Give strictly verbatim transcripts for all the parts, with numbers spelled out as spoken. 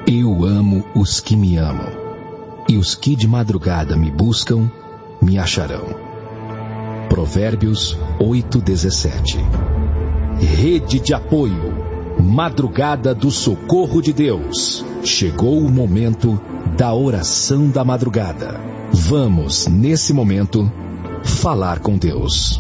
Eu amo os que me amam, e os que de madrugada me buscam, me acharão. Provérbios oito, dezessete. Rede de apoio, Madrugada do Socorro de Deus. Chegou o momento da oração da madrugada. Vamos, nesse momento, falar com Deus.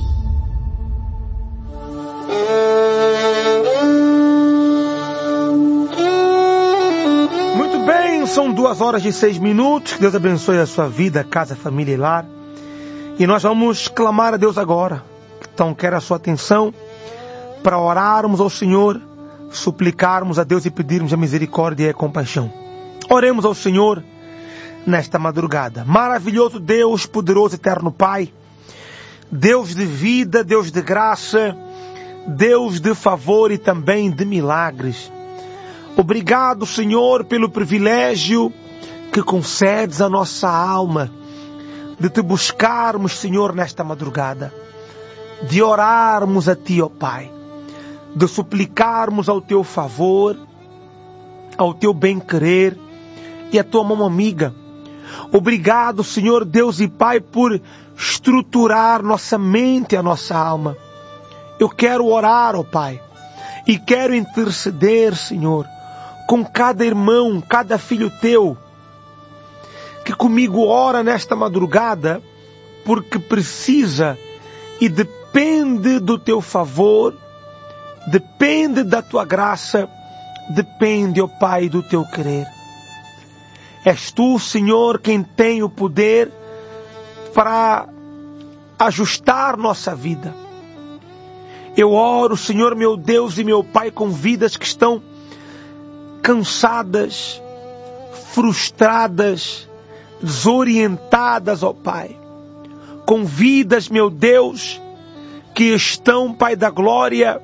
Muito bem, são duas horas e seis minutos. Que Deus abençoe a sua vida, casa, família e lar. E nós vamos clamar a Deus agora. Então quero a sua atenção para orarmos ao Senhor, suplicarmos a Deus e pedirmos a misericórdia e a compaixão. Oremos ao Senhor nesta madrugada. Maravilhoso Deus, poderoso eterno Pai, Deus de vida, Deus de graça, Deus de favor e também de milagres. Obrigado, Senhor, pelo privilégio que concedes à nossa alma de Te buscarmos, Senhor, nesta madrugada, de orarmos a Ti, ó Pai, de suplicarmos ao Teu favor, ao Teu bem-querer e à Tua mão amiga. Obrigado, Senhor Deus e Pai, por estruturar nossa mente e a nossa alma. Eu quero orar, ó Pai, e quero interceder, Senhor, com cada irmão, cada filho Teu, que comigo ora nesta madrugada, porque precisa e depende do Teu favor, depende da Tua graça, depende, ó Pai, do Teu querer. És Tu, Senhor, quem tem o poder para ajustar nossa vida. Eu oro, Senhor, meu Deus e meu Pai, com vidas que estão cansadas, frustradas, desorientadas, ó Pai. Com vidas, meu Deus, que estão, Pai da glória,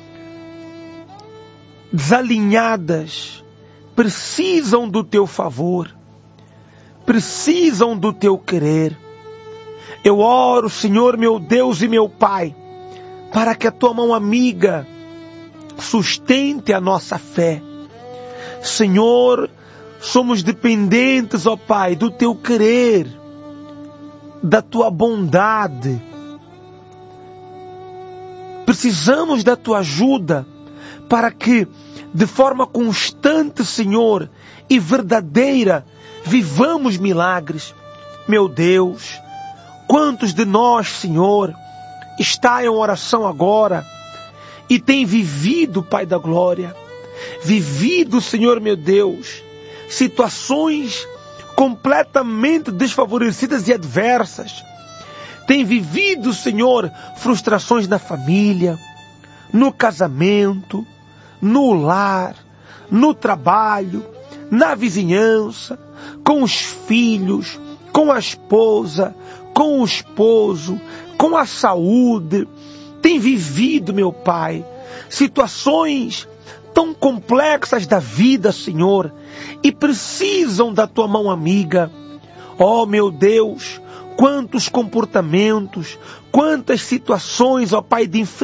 desalinhadas, precisam do Teu favor, precisam do Teu querer. Eu oro, Senhor, meu Deus e meu Pai, para que a Tua mão amiga sustente a nossa fé. Senhor, somos dependentes, ó Pai, do Teu querer, da Tua bondade. Precisamos da Tua ajuda para que, de forma constante, Senhor, e verdadeira, vivamos milagres. Meu Deus, quantos de nós, Senhor, está em oração agora e tem vivido, Pai da glória, vivido, Senhor meu Deus, situações completamente desfavorecidas e adversas. Tem vivido, Senhor, frustrações na família, no casamento, no lar, no trabalho, na vizinhança, com os filhos, com a esposa, com o esposo, com a saúde. Tem vivido, meu Pai, situações tão complexas da vida, Senhor, e precisam da Tua mão amiga. Ó, meu Deus, quantos comportamentos, quantas situações, ó Pai, de